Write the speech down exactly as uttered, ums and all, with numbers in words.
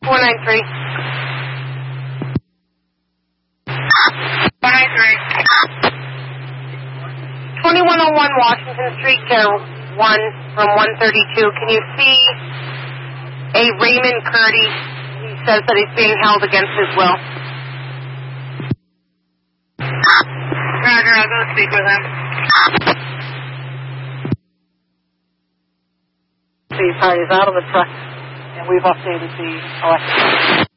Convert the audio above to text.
four nine three. four nine three. twenty-one oh one Washington Street, care one from one thirty-two. Can you see a Raymond Curdy? He says that he's being held against his will. Roger, I'll go speak with him. The party is out of the truck, and we've updated the electric.